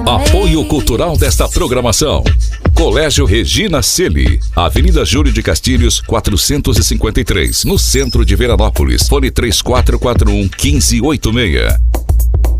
Apoio cultural desta programação: Colégio Regina Celi, Avenida Júlio de Castilhos, 453, no centro de Veranópolis. Fone 3441-1586.